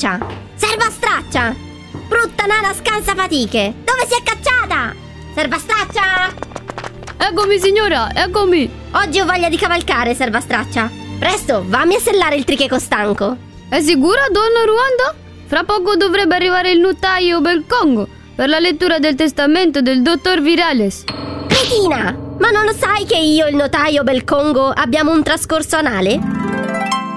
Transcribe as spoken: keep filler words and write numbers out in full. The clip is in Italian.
Straccia! Serva Straccia! Brutta nana scansa fatiche! Dove si è cacciata? Serva Straccia! Eccomi signora, eccomi! Oggi ho voglia di cavalcare, Serva Straccia! Presto, vammi a sellare il tricheco stanco! È sicura, donna Ruanda? Fra poco dovrebbe arrivare il notaio Belcongo per la lettura del testamento del dottor Virales. Cretina! Ma non lo sai che io e il notaio Belcongo abbiamo un trascorso anale?